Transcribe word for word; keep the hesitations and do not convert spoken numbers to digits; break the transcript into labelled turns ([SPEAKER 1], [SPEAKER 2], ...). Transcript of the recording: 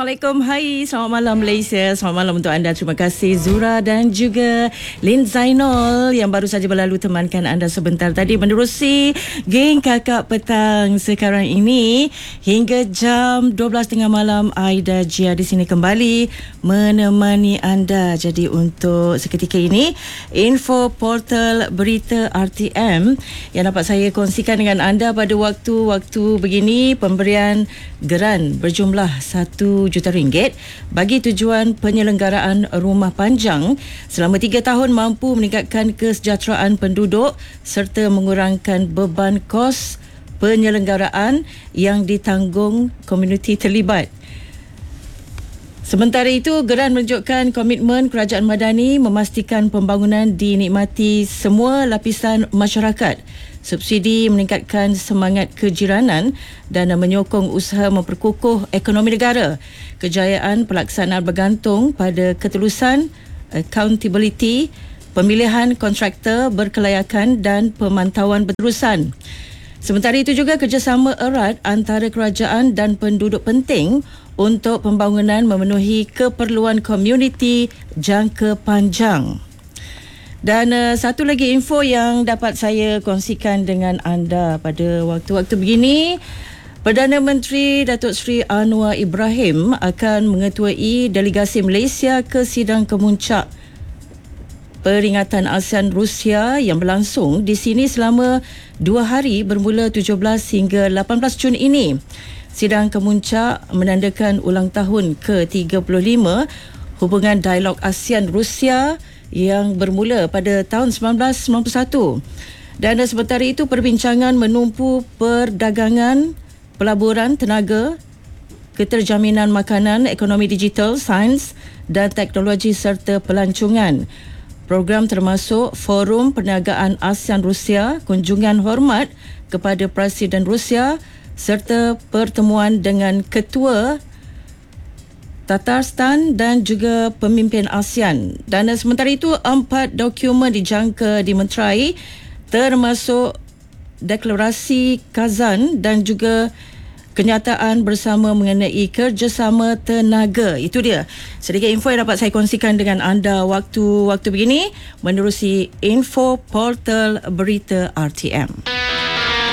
[SPEAKER 1] Assalamualaikum. Hai, selamat malam Malaysia. Selamat malam untuk anda. Terima kasih Zura dan juga Lin Zainol yang baru saja berlalu temankan anda sebentar tadi menerusi geng kakak petang sekarang ini hingga jam dua belas tiga puluh malam. Aida Jia di sini kembali menemani anda. Jadi untuk seketika ini info portal berita R T M yang dapat saya kongsikan dengan anda pada waktu-waktu begini, pemberian geran berjumlah satu juta ringgit bagi tujuan penyelenggaraan rumah panjang selama tiga tahun mampu meningkatkan kesejahteraan penduduk serta mengurangkan beban kos penyelenggaraan yang ditanggung komuniti terlibat. Sementara itu, geran menunjukkan komitmen kerajaan Madani memastikan pembangunan dinikmati semua lapisan masyarakat, subsidi meningkatkan semangat kejiranan dan menyokong usaha memperkukuh ekonomi negara. Kejayaan pelaksanaan bergantung pada ketulusan, accountability, pemilihan kontraktor berkelayakan dan pemantauan berterusan. Sementara itu juga kerjasama erat antara kerajaan dan penduduk penting untuk pembangunan memenuhi keperluan komuniti jangka panjang. Dan uh, satu lagi info yang dapat saya kongsikan dengan anda pada waktu-waktu begini, Perdana Menteri Datuk Seri Anwar Ibrahim akan mengetuai delegasi Malaysia ke sidang kemuncak peringatan ASEAN Rusia yang berlangsung di sini selama dua hari bermula tujuh belas hingga lapan belas Jun ini. Sidang kemuncak menandakan ulang tahun ke tiga puluh lima hubungan dialog ASEAN Rusia yang bermula pada tahun sembilan belas sembilan puluh satu. Dan sementara itu perbincangan menumpu perdagangan, pelaburan, tenaga, keterjaminan makanan, ekonomi digital, sains dan teknologi serta pelancongan. Program termasuk Forum Perniagaan ASEAN Rusia, kunjungan hormat kepada Presiden Rusia serta pertemuan dengan Ketua Tatarstan dan juga pemimpin ASEAN. Dan sementara itu, empat dokumen dijangka dimeterai termasuk deklarasi Kazan dan juga kenyataan bersama mengenai kerjasama tenaga. Itu dia sedikit info yang dapat saya kongsikan dengan anda waktu-waktu begini menerusi info portal berita R T M.